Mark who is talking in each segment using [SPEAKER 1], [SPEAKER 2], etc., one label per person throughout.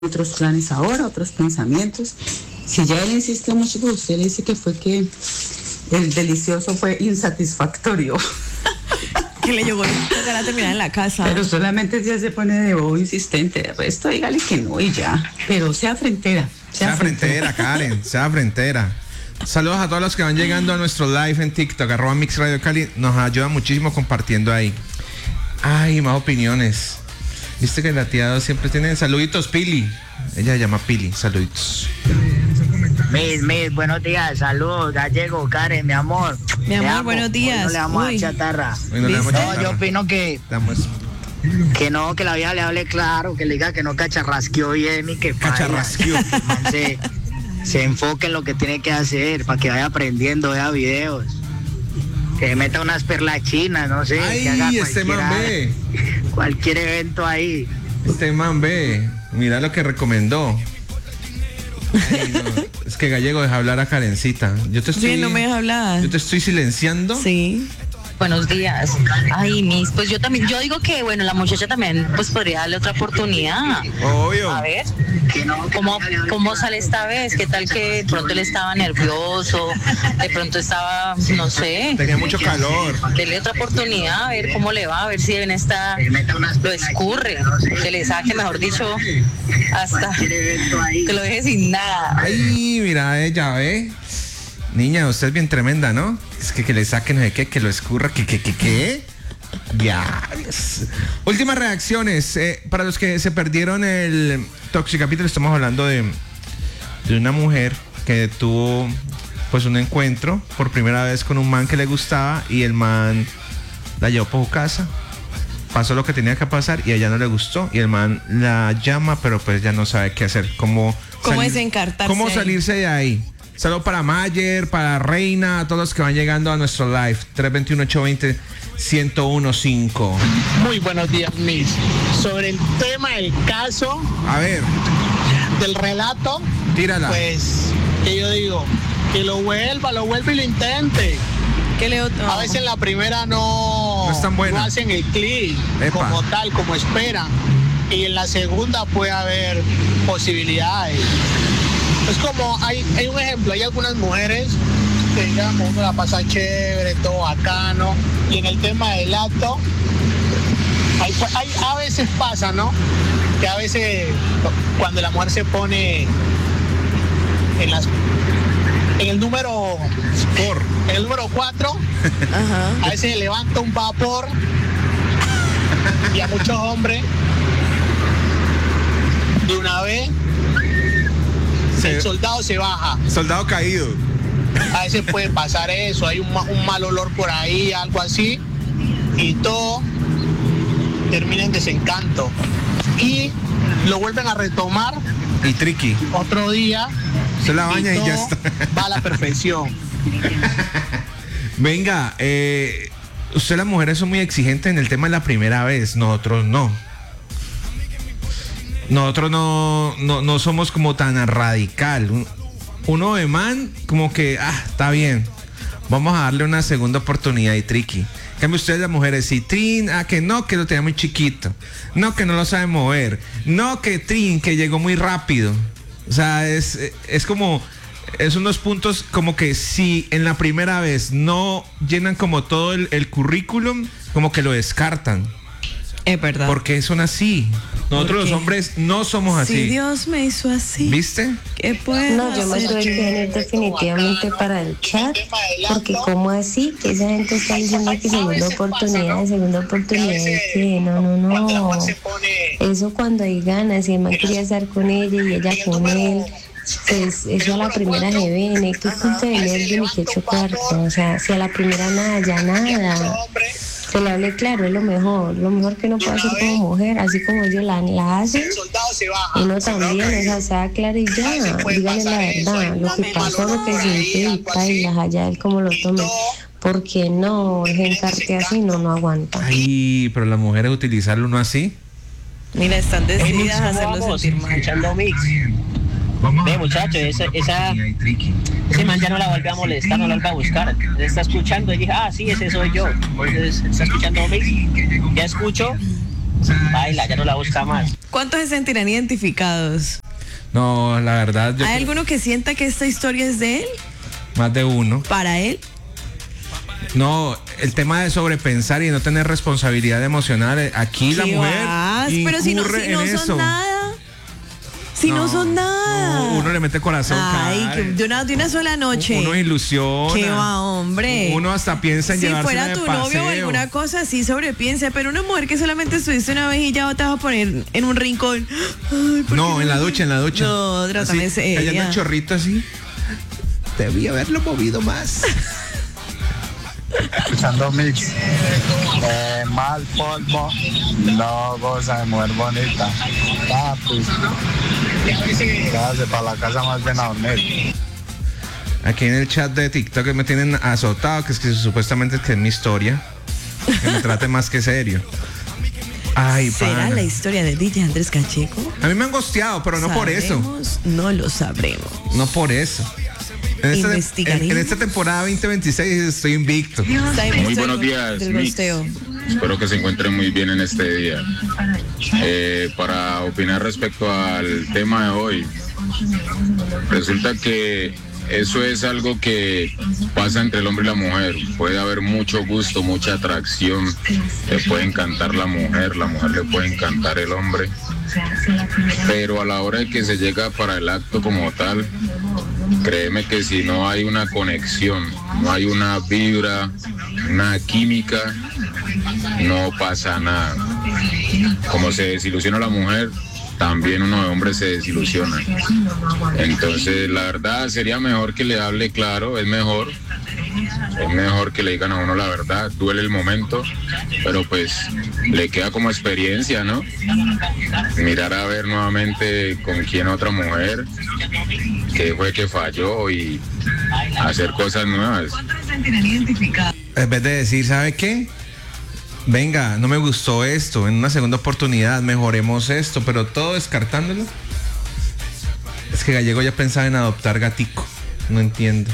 [SPEAKER 1] otros planes ahora, otros pensamientos. Si ya él insiste mucho, pues usted le dice que fue que el delicioso fue insatisfactorio.
[SPEAKER 2] Que le llegó la gana de terminar en la casa.
[SPEAKER 1] Pero solamente ya se pone de bobo insistente. De resto, dígale que no y ya. Pero sea frentera.
[SPEAKER 3] Sea frentera, Karen, sea frentera. Saludos a todos los que van llegando a nuestro live en TikTok, @Mix Radio Cali. Nos ayuda muchísimo compartiendo ahí. Ay, más opiniones. Viste que la tía siempre tiene saluditos, Pili. Ella se llama Pili, saluditos.
[SPEAKER 4] Mis, buenos días, saludos, Gallego, Karen, mi amor.
[SPEAKER 2] Mi amor, buenos días.
[SPEAKER 4] No le damos a chatarra. No, yo opino que no, que la vida le hable claro, que le diga que no cacharrasqueó bien y que
[SPEAKER 3] cacharrasqueó.
[SPEAKER 4] Se enfoque en lo que tiene que hacer para que vaya aprendiendo, vea videos. Que meta unas perlas chinas, no sé.
[SPEAKER 3] Ay,
[SPEAKER 4] que haga
[SPEAKER 3] este man ve.
[SPEAKER 4] Cualquier evento ahí.
[SPEAKER 3] Este man ve. Mira lo que recomendó. Ay, no. Es que Gallego, deja hablar a Karencita. Yo te estoy.
[SPEAKER 2] Sí, no me deja hablar.
[SPEAKER 3] Yo te estoy silenciando.
[SPEAKER 2] Sí.
[SPEAKER 5] Buenos días. Ay, pues yo digo que, bueno, la muchacha también, pues podría darle otra oportunidad.
[SPEAKER 3] Obvio.
[SPEAKER 5] A ver, ¿cómo sale esta vez? ¿Qué tal que de pronto él estaba nervioso? De pronto estaba, no sé.
[SPEAKER 3] Tenía mucho calor.
[SPEAKER 5] Dele otra oportunidad, a ver cómo le va, a ver si en esta lo escurre, que le saque, mejor dicho, hasta que lo deje sin nada.
[SPEAKER 3] Ay, mira, ella ve. Niña, usted es bien tremenda, ¿no? Es que le saquen de qué, que lo escurra, ¿qué? Ya. Últimas reacciones. Para los que se perdieron el Toxicapítulo, estamos hablando de una mujer que tuvo pues un encuentro por primera vez con un man que le gustaba y el man la llevó por su casa. Pasó lo que tenía que pasar y a ella no le gustó y el man la llama, pero pues ya no sabe qué hacer. ¿Cómo
[SPEAKER 2] desencartarse?
[SPEAKER 3] ¿Cómo salirse de ahí? Saludos para Mayer, para Reina, a todos los que van llegando a nuestro live. 321-820-1015.
[SPEAKER 6] Muy buenos días, Miss. Sobre el tema del caso.
[SPEAKER 3] A ver.
[SPEAKER 6] Del relato.
[SPEAKER 3] Tírala.
[SPEAKER 6] Pues, que yo digo, que lo vuelva y lo intente. A veces en la primera no
[SPEAKER 3] es tan buena.
[SPEAKER 6] No hacen el clic como tal, como esperan. Y en la segunda puede haber posibilidades. Es como, hay un ejemplo, hay algunas mujeres que digamos, uno la pasa chévere, todo bacano, y en el tema del acto, a veces pasa, ¿no? Que a veces cuando la mujer se pone en el número 4, a veces levanta un vapor y a muchos hombres de una vez el soldado se baja.
[SPEAKER 3] Soldado caído.
[SPEAKER 6] A veces puede pasar eso, hay un mal olor por ahí, algo así, y todo termina en desencanto. Y lo vuelven a retomar.
[SPEAKER 3] Y tricky.
[SPEAKER 6] Otro día.
[SPEAKER 3] Se la baña y ya está.
[SPEAKER 6] Va a la perfección.
[SPEAKER 3] Venga, usted las mujeres son muy exigentes en el tema de la primera vez, nosotros no. Nosotros no somos como tan radical. Uno de man, como que, está bien. Vamos a darle una segunda oportunidad y tricky. En cambio, ustedes las mujeres, si Trin, que no, que lo tenía muy chiquito. No, que no lo sabe mover. No, que Trin, que llegó muy rápido. O sea, es como, es unos puntos como que si en la primera vez no llenan como todo el currículum, como que lo descartan.
[SPEAKER 2] Es verdad.
[SPEAKER 3] Porque son así. Nosotros los hombres no somos así.
[SPEAKER 2] Si Dios me hizo así.
[SPEAKER 3] ¿Viste?
[SPEAKER 2] ¿Qué puede
[SPEAKER 7] No, yo me tuve que venir definitivamente para el chat. Porque como así, que esa gente está diciendo que segunda oportunidad, que no. Eso cuando hay ganas, si el man quería estar con ella y ella con él, pues eso a la primera se viene. ¿Qué punto de nervio ni qué chocuarto? O sea, si a la primera nada, ya nada. Que le hable claro, es lo mejor que uno puede hacer como mujer, así como ellos la hacen, y uno también, o sea, sea claro y ya, dígale la verdad, lo que pasó, lo que sintió y las allá él como lo tome, porque no, el encarte así no aguanta.
[SPEAKER 3] Ay, pero las mujeres utilizarlo uno así.
[SPEAKER 2] Mira, están decididas a hacerlo sentir mal.
[SPEAKER 4] Escuchando Mix. Ve, muchacho, ese man ya no la vuelve a molestar, no la vuelve a buscar. Está escuchando y dije, sí, ese soy yo. Entonces, está escuchando Mix. Ya escucho baila, ya no la busca más.
[SPEAKER 2] ¿Cuántos se sentirán identificados?
[SPEAKER 3] No, la verdad, yo
[SPEAKER 2] ¿Hay
[SPEAKER 3] creo-
[SPEAKER 2] alguno que sienta que esta historia es de él?
[SPEAKER 3] más de uno.
[SPEAKER 2] ¿Para él?
[SPEAKER 3] No, el tema de sobrepensar y no tener responsabilidad emocional, aquí la
[SPEAKER 2] ¿Qué
[SPEAKER 3] mujer
[SPEAKER 2] vas? Pero si no
[SPEAKER 3] incurre en eso.
[SPEAKER 2] son nada. Si no son nada.
[SPEAKER 3] No, uno le mete corazón.
[SPEAKER 2] Ay,
[SPEAKER 3] Karen.
[SPEAKER 2] de una sola noche.
[SPEAKER 3] Uno ilusiona.
[SPEAKER 2] Qué va, hombre.
[SPEAKER 3] Uno hasta piensa en
[SPEAKER 2] Si
[SPEAKER 3] llevársela
[SPEAKER 2] fuera
[SPEAKER 3] de
[SPEAKER 2] tu
[SPEAKER 3] paseo.
[SPEAKER 2] novio o alguna cosa, sí sobrepiensa. Pero una mujer que solamente estuviste una vez y ya te vas a poner en un rincón. Ay, ¿por
[SPEAKER 3] No,
[SPEAKER 2] qué
[SPEAKER 3] en la ducha.
[SPEAKER 2] No, trátame
[SPEAKER 3] Así,
[SPEAKER 2] seria.
[SPEAKER 3] cayendo el chorrito así. Debí haberlo movido más.
[SPEAKER 8] Escuchando mix. Mal polvo, no goza de mujer bonita. Papi, quédate para la casa más bien a dormir.
[SPEAKER 3] Aquí en el chat de TikTok me tienen azotado, que es que supuestamente es que es mi historia. Que me trate más que serio. Ay,
[SPEAKER 2] ¿Será
[SPEAKER 3] pana.
[SPEAKER 2] la historia de DJ Andrés Cacheco?
[SPEAKER 3] A mí me han gosteado, pero no por eso.
[SPEAKER 2] ¿Sabremos? No lo sabremos.
[SPEAKER 3] No por eso. En
[SPEAKER 2] Investigaremos.
[SPEAKER 3] esta temporada 2026 estoy invicto.
[SPEAKER 9] Muy buenos días, Mix. Espero que se encuentren muy bien en este día. Para opinar respecto al tema de hoy, resulta que eso es algo que pasa entre el hombre y la mujer. Puede haber mucho gusto, mucha atracción. Le puede encantar la mujer le puede encantar el hombre. Pero a la hora de que se llega para el acto como tal, créeme que si no hay una conexión, no hay una vibra, una química, no pasa nada. Como se desilusiona la mujer, también uno de hombre se desilusiona. Entonces, la verdad, sería mejor que le hable claro, es mejor que le digan a uno la verdad, duele el momento, pero pues le queda como experiencia, ¿no? Mirar a ver nuevamente con quién otra mujer, qué fue que falló y hacer cosas nuevas.
[SPEAKER 3] En vez de decir, ¿sabe qué? Venga, no me gustó esto, en una segunda oportunidad mejoremos esto, pero todo descartándolo. Es que Gallego ya pensaba en adoptar gatico, no entiendo.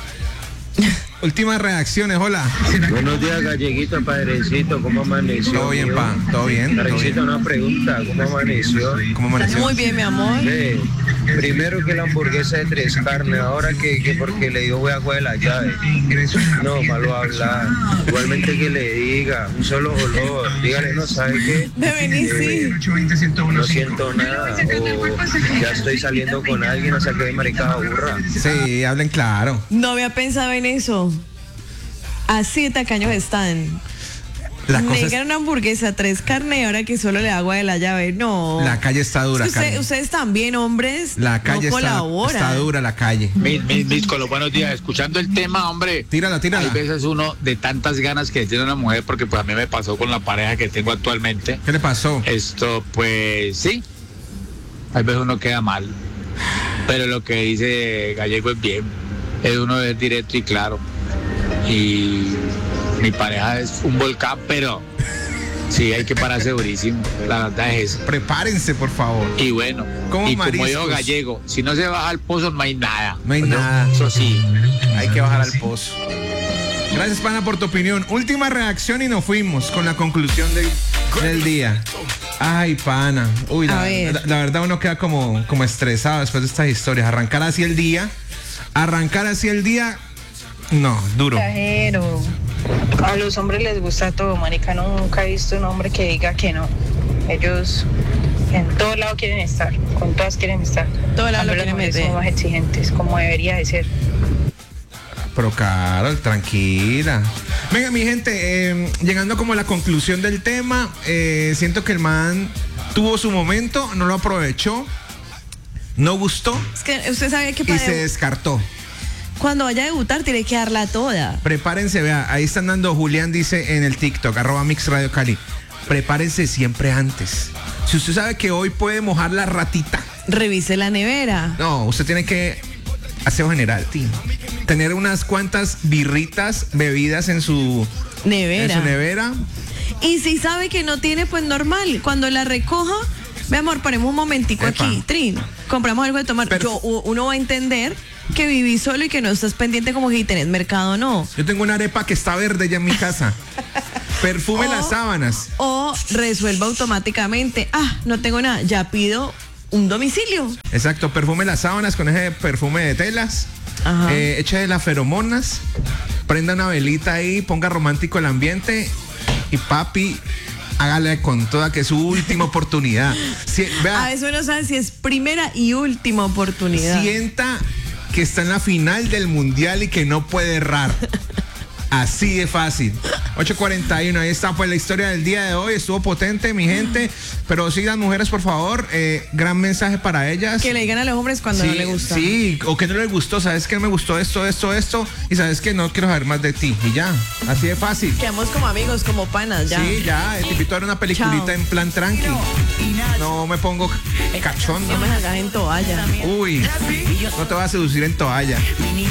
[SPEAKER 3] Últimas reacciones, hola.
[SPEAKER 10] Buenos días, Galleguito, padrecito, ¿cómo amaneció?
[SPEAKER 3] Todo bien, pa, todo bien.
[SPEAKER 10] Padrecito, una pregunta, ¿cómo amaneció?
[SPEAKER 3] ¿Cómo amaneció?
[SPEAKER 2] Muy bien, mi amor.
[SPEAKER 10] Primero que la hamburguesa de 3 carnes, ahora que porque le dio voy a coger la llave. No, malo hablar. Igualmente que le diga, un solo olor, dígale, no sabe qué.
[SPEAKER 2] De venir, sí.
[SPEAKER 10] No siento nada, o ya estoy saliendo con alguien, o sea que de maricada burra.
[SPEAKER 3] Sí, hablen claro.
[SPEAKER 2] No había pensado en eso. Así de tacaños están.
[SPEAKER 3] La cosa es-
[SPEAKER 2] Negar una hamburguesa, 3 carnes y ahora que solo le agua de la llave. No.
[SPEAKER 3] La calle está dura,
[SPEAKER 2] Es que
[SPEAKER 3] Carmen.
[SPEAKER 2] ustedes también, hombres,
[SPEAKER 3] La calle
[SPEAKER 2] no
[SPEAKER 3] está
[SPEAKER 2] colaboran.
[SPEAKER 3] dura, la calle.
[SPEAKER 11] Mis, con los buenos días. Escuchando el tema, hombre.
[SPEAKER 3] Tírala.
[SPEAKER 11] Hay veces uno de tantas ganas que tiene una mujer, porque pues a mí me pasó con la pareja que tengo actualmente.
[SPEAKER 3] ¿Qué le pasó?
[SPEAKER 11] Esto, pues sí. Hay veces uno queda mal. Pero lo que dice Gallego es bien. Es uno es directo y claro. Y mi pareja es un volcán, pero sí hay que pararse durísimo. La verdad es eso.
[SPEAKER 3] Prepárense, por favor.
[SPEAKER 11] Y bueno,
[SPEAKER 3] Como
[SPEAKER 11] y como
[SPEAKER 3] mariscos.
[SPEAKER 11] dijo Gallego, si no se baja al pozo no hay nada.
[SPEAKER 3] No hay
[SPEAKER 11] Bueno,
[SPEAKER 3] nada.
[SPEAKER 11] Eso sí.
[SPEAKER 3] Hay que bajar al pozo. Gracias, pana, por tu opinión. Última reacción y nos fuimos con la conclusión del día. Ay, pana. Uy,
[SPEAKER 2] A ver.
[SPEAKER 3] la verdad uno queda como estresado después de estas historias. Arrancar así el día, no, duro.
[SPEAKER 5] Exagero. A los hombres les gusta todo, marica. Nunca he visto un hombre que diga que no. Ellos en todo lado quieren estar, con todas quieren estar.
[SPEAKER 2] Todo lado lo
[SPEAKER 5] Las
[SPEAKER 2] quieren
[SPEAKER 5] mujeres
[SPEAKER 2] meter.
[SPEAKER 5] son más exigentes, como debería de ser.
[SPEAKER 3] Pero Carol, tranquila. Venga, mi gente, llegando como a la conclusión del tema, siento que el man tuvo su momento, no lo aprovechó, no gustó
[SPEAKER 2] Es que usted sabe que
[SPEAKER 3] y se descartó.
[SPEAKER 2] cuando vaya a debutar tiene que darla toda.
[SPEAKER 3] Prepárense, vea, ahí están dando, Julián dice en el TikTok, @Mix Radio Cali, prepárense siempre antes. Si usted sabe que hoy puede mojar la ratita,
[SPEAKER 2] Revise la nevera.
[SPEAKER 3] no, usted tiene que, aseo general, tío, tener unas cuantas birritas, bebidas en su nevera.
[SPEAKER 2] Y si sabe que no tiene, pues normal. Cuando la recoja, mi amor, paremos un momentico
[SPEAKER 3] Epa.
[SPEAKER 2] aquí, Trin. Compramos algo de tomar. Uno va a entender que viví solo y que no estás pendiente como si tenés mercado o no.
[SPEAKER 3] Yo tengo una arepa que está verde ya en mi casa. Perfume las sábanas.
[SPEAKER 2] O resuelva automáticamente. No tengo nada, ya pido un domicilio.
[SPEAKER 3] Exacto, perfume las sábanas con ese perfume de telas. Eche las feromonas, prenda una velita ahí, ponga romántico el ambiente y papi, hágale con toda que es su última oportunidad.
[SPEAKER 2] A veces uno sabe si es primera y última oportunidad.
[SPEAKER 3] Sienta que está en la final del mundial y que no puede errar. Así de fácil. 8:41, ahí está pues la historia del día de hoy. Estuvo potente, mi gente. Pero sí, las mujeres, por favor, gran mensaje para ellas.
[SPEAKER 2] Que le digan a los hombres cuando no les gusta.
[SPEAKER 3] Sí, o que no les gustó. ¿Sabes qué? Me gustó esto. Y sabes que no quiero saber más de ti. Y ya, así de fácil.
[SPEAKER 2] Quedamos como amigos, como panas, ya.
[SPEAKER 3] Sí, ya, te invito a ver una peliculita en plan tranqui. No me pongo cachondo.
[SPEAKER 2] No me salgas en toalla.
[SPEAKER 3] Uy, no te vas a seducir en toalla.